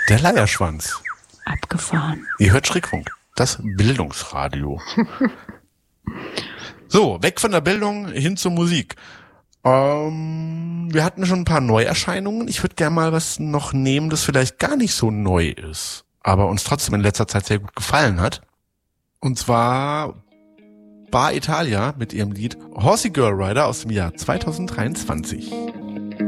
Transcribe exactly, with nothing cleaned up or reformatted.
Der Leierschwanz. Abgefahren. Ihr hört Schrägfunk, das Bildungsradio. So, weg von der Bildung hin zur Musik. Ähm, wir hatten schon ein paar Neuerscheinungen. Ich würde gerne mal was noch nehmen, das vielleicht gar nicht so neu ist, aber uns trotzdem in letzter Zeit sehr gut gefallen hat. Und zwar Bar Italia mit ihrem Lied Horsey Girl Rider aus dem Jahr zwanzig dreiundzwanzig.